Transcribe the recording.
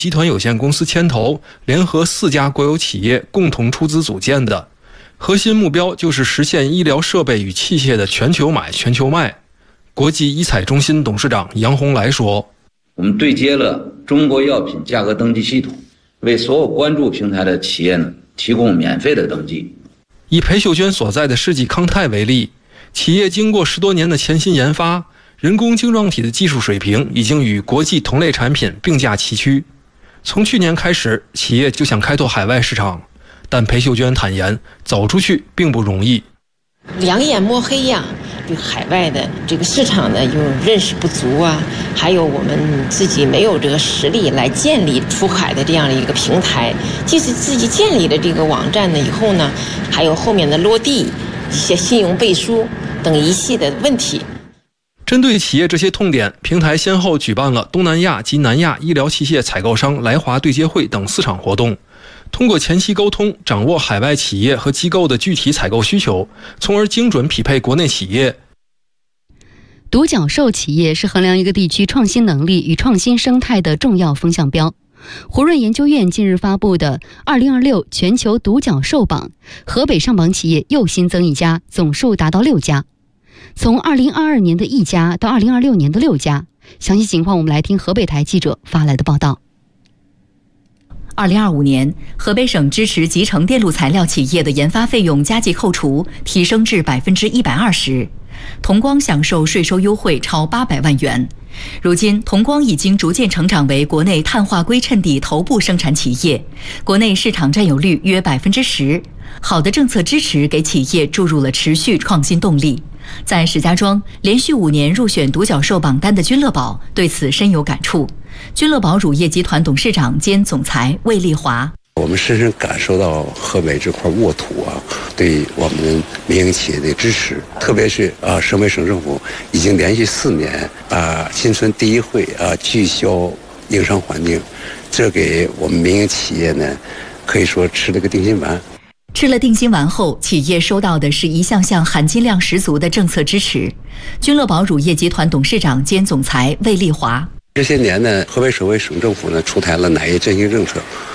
集团有限公司牵头，联合4家国有企业共同出资组建的。核心目标就是实现医疗设备与器械的全球买、全球卖。国际医采中心董事长杨洪来说：“ 我们对接了中国药品价格登记系统，为所有关注平台的企业呢提供免费的登记。” 以裴秀娟所在的世纪康泰为例，企业经过10多年的潜心研发，人工晶状体的技术水平已经与国际同类产品并驾齐驱。从去年开始，企业就想开拓海外市场，但裴秀娟坦言，走出去并不容易。 两眼摸黑呀，对海外的这个市场呢又认识不足啊，还有我们自己没有这个实力来建立出海的这样的一个平台。即使自己建立了这个网站呢以后呢，还有后面的落地、一些信用背书等一系列的问题。 针对企业这些痛点，平台先后举办了东南亚及南亚医疗器械采购商来华对接会等4场活动，通过前期沟通，掌握海外企业和机构的具体采购需求，从而精准匹配国内企业。 独角兽企业是衡量一个地区创新能力与创新生态的重要风向标。胡润研究院近日发布的2026全球独角兽榜，河北上榜企业又新增1家，总数达到6家。从2022年的1家到2026年的6家，详细情况我们来听河北台记者发来的报道。 2025年，河北省支持集成电路材料企业的研发费用加计扣除提升至120%，同光享受税收优惠超800万元。如今，同光已经逐渐成长为国内碳化硅衬底头部生产企业，国内市场占有率约10%。好的政策支持给企业注入了持续创新动力。在石家庄，连续5年入选独角兽榜单的君乐宝对此深有感触。君乐宝乳业集团董事长兼总裁魏丽华：“ 我们深深感受到河北这块沃土对我们民营企业的支持，特别是省委省政府已经连续4年新春第1会聚焦营商环境，这给我们民营企业呢可以说吃了个定心丸。” 吃了定心丸后，企业收到的是一项项含金量十足的政策支持。君乐宝乳业集团董事长兼总裁魏丽华：“ 这些年呢，河北省委省政府呢出台了奶业振兴政策，